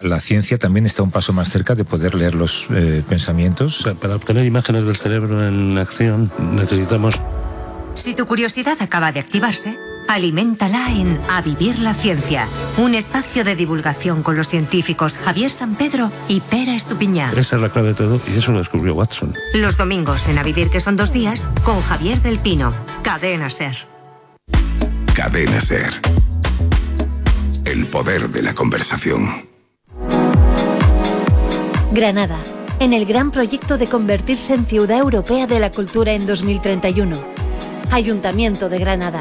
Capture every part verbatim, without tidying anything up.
la ciencia también está un paso más cerca de poder leer los eh, pensamientos. O sea, para obtener imágenes del cerebro en acción necesitamos... Si tu curiosidad acaba de activarse, aliméntala en A Vivir la Ciencia, un espacio de divulgación con los científicos Javier Sampedro y Pera Estupiñán. Esa es la clave de todo y eso lo descubrió Watson. Los domingos en A Vivir, que son dos días, con Javier del Pino. Cadena SER. Cadena SER. El poder de la conversación. Granada, en el gran proyecto de convertirse en Ciudad Europea de la Cultura en dos mil treinta y uno. Ayuntamiento de Granada.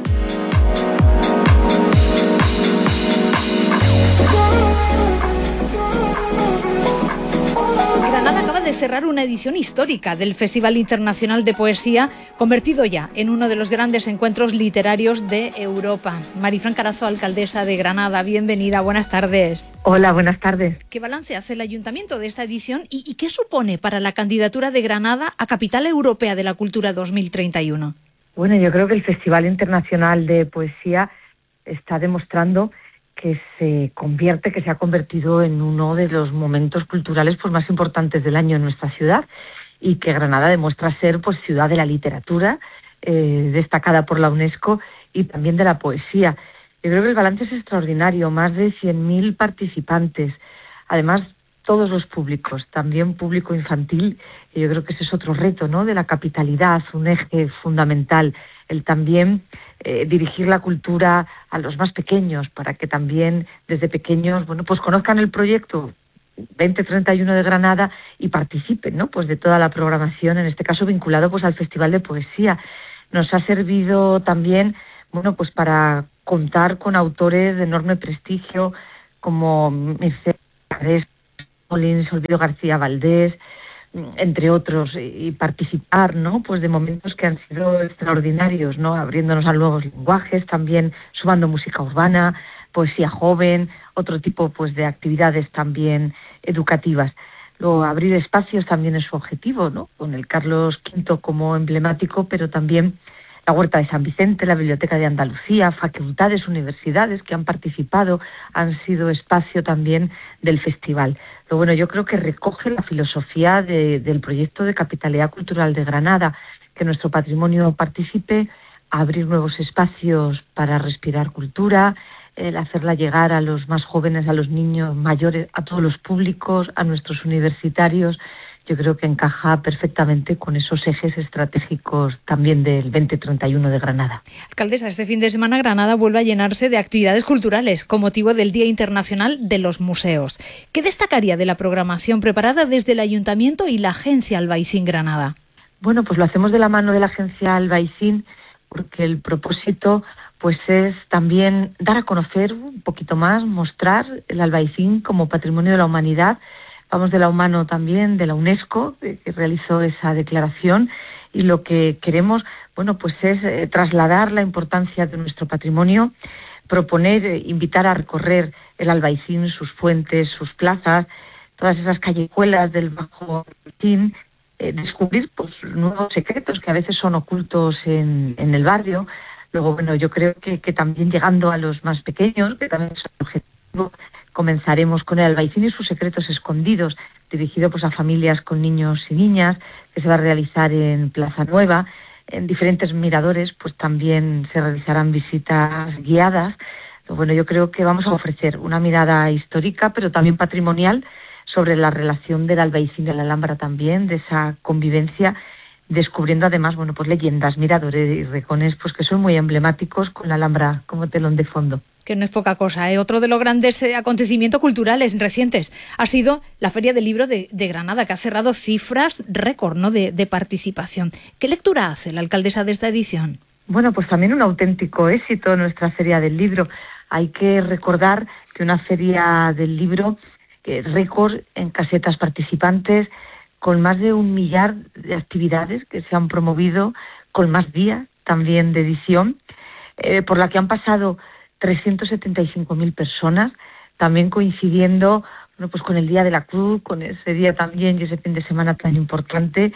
Granada acaba de cerrar una edición histórica del Festival Internacional de Poesía, convertido ya en uno de los grandes encuentros literarios de Europa. Marifran Carazo, alcaldesa de Granada, bienvenida, buenas tardes. Hola, buenas tardes. ¿Qué balance hace el Ayuntamiento de esta edición y, y qué supone para la candidatura de Granada a Capital Europea de la Cultura dos mil treinta y uno? Bueno, yo creo que el Festival Internacional de Poesía está demostrando que se convierte, que se ha convertido en uno de los momentos culturales pues, más importantes del año en nuestra ciudad, y que Granada demuestra ser pues ciudad de la literatura, eh, destacada por la UNESCO, y también de la poesía. Yo creo que el balance es extraordinario, más de cien mil participantes, además todos los públicos, también público infantil, y yo creo que ese es otro reto, ¿no?, de la capitalidad, un eje fundamental, el también eh, dirigir la cultura a los más pequeños, para que también desde pequeños, bueno, pues conozcan el proyecto veinte treinta y uno de Granada y participen, ¿no?, pues de toda la programación, en este caso vinculado pues al Festival de Poesía. Nos ha servido también, bueno, pues para contar con autores de enorme prestigio como Mercedes Molins, Olvido García Valdés, entre otros, y participar, ¿no?, pues de momentos que han sido extraordinarios, ¿no?, abriéndonos a nuevos lenguajes, también sumando música urbana, poesía joven, otro tipo pues de actividades también educativas. Luego, abrir espacios también es su objetivo, ¿no?, con el Carlos quinto como emblemático, pero también la Huerta de San Vicente, la Biblioteca de Andalucía, facultades, universidades que han participado, han sido espacio también del festival. Pero bueno, yo creo que recoge la filosofía de, del proyecto de Capitalidad Cultural de Granada, que nuestro patrimonio participe, abrir nuevos espacios para respirar cultura, el hacerla llegar a los más jóvenes, a los niños mayores, a todos los públicos, a nuestros universitarios. Yo creo que encaja perfectamente con esos ejes estratégicos también del veinte treinta y uno de Granada. Alcaldesa, este fin de semana Granada vuelve a llenarse de actividades culturales con motivo del Día Internacional de los Museos. ¿Qué destacaría de la programación preparada desde el Ayuntamiento y la Agencia Albaicín Granada? Bueno, pues lo hacemos de la mano de la Agencia Albaicín, porque el propósito pues es también dar a conocer un poquito más, mostrar el Albaicín como patrimonio de la humanidad. Vamos de la mano también de la UNESCO, que realizó esa declaración, y lo que queremos, bueno, pues es eh, trasladar la importancia de nuestro patrimonio, proponer, eh, invitar a recorrer el Albaicín, sus fuentes, sus plazas, todas esas callejuelas del Bajo Albaicín, eh, descubrir pues nuevos secretos que a veces son ocultos en, en el barrio. Luego, bueno, yo creo que, que también llegando a los más pequeños, que también es el objetivo, comenzaremos con el Albaicín y sus secretos escondidos, dirigido pues a familias con niños y niñas, que se va a realizar en Plaza Nueva. En diferentes miradores pues también se realizarán visitas guiadas. Pero bueno, yo creo que vamos a ofrecer una mirada histórica, pero también patrimonial, sobre la relación del Albaicín y la Alhambra también, de esa convivencia, descubriendo además, bueno, pues leyendas, miradores y recones pues que son muy emblemáticos, con la Alhambra como telón de fondo. Que no es poca cosa, ¿eh? Otro de los grandes eh, acontecimientos culturales recientes ha sido la Feria del Libro de, de Granada, que ha cerrado cifras récord, ¿no?, de, de participación. ¿Qué lectura hace la alcaldesa de esta edición? Bueno, pues también un auténtico éxito nuestra Feria del Libro. Hay que recordar que una Feria del Libro que récord en casetas participantes, con más de un millar de actividades que se han promovido, con más días también de edición, eh, por la que han pasado trescientas setenta y cinco mil personas, también coincidiendo, bueno, pues con el Día de la Cruz, con ese día también y ese fin de semana tan importante.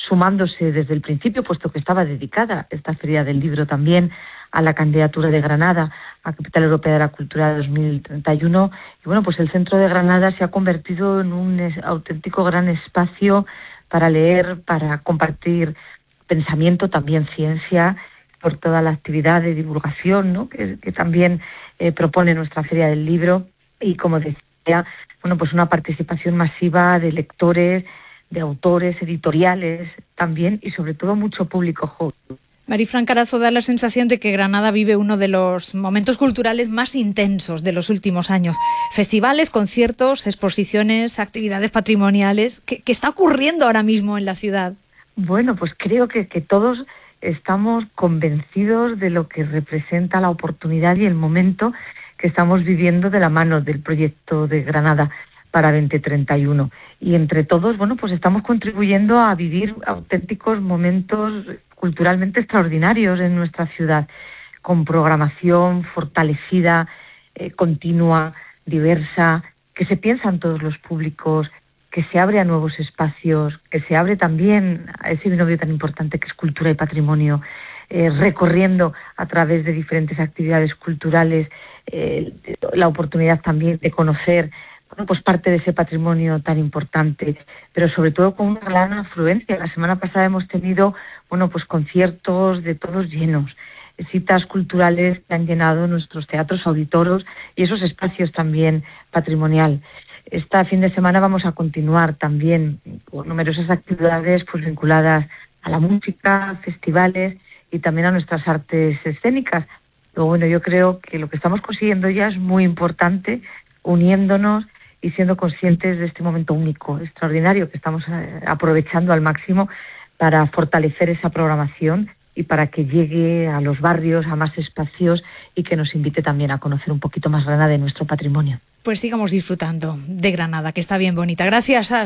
sumándose desde el principio, puesto que estaba dedicada esta Feria del Libro también a la candidatura de Granada a Capital Europea de la Cultura dos mil treinta y uno. Y bueno, pues el centro de Granada se ha convertido en un es, auténtico gran espacio para leer, para compartir pensamiento, también ciencia, por toda la actividad de divulgación, ¿no?, que, que también eh, propone nuestra Feria del Libro. Y como decía, bueno, pues una participación masiva de lectores, de autores, editoriales también, y sobre todo mucho público joven. Marifran Carazo, da la sensación de que Granada vive uno de los momentos culturales más intensos de los últimos años. Festivales, conciertos, exposiciones, actividades patrimoniales. ¿Qué, qué está ocurriendo ahora mismo en la ciudad? Bueno, pues creo que, que todos estamos convencidos de lo que representa la oportunidad y el momento que estamos viviendo de la mano del proyecto de Granada para veinte treinta y uno. Y entre todos, bueno, pues estamos contribuyendo a vivir auténticos momentos culturalmente extraordinarios en nuestra ciudad, con programación fortalecida, eh, continua, diversa, que se piensa en todos los públicos, que se abre a nuevos espacios, que se abre también a ese binomio tan importante que es cultura y patrimonio, eh, recorriendo a través de diferentes actividades culturales eh, la oportunidad también de conocer, bueno, pues parte de ese patrimonio tan importante, pero sobre todo con una gran afluencia. La semana pasada hemos tenido, bueno, pues conciertos de todos llenos, citas culturales que han llenado nuestros teatros, auditoros y esos espacios también patrimonial. Este fin de semana vamos a continuar también con numerosas actividades pues vinculadas a la música, festivales y también a nuestras artes escénicas. Pero bueno, yo creo que lo que estamos consiguiendo ya es muy importante, uniéndonos y siendo conscientes de este momento único, extraordinario, que estamos aprovechando al máximo para fortalecer esa programación y para que llegue a los barrios, a más espacios y que nos invite también a conocer un poquito más Granada de nuestro patrimonio. Pues sigamos disfrutando de Granada, que está bien bonita. Gracias, As.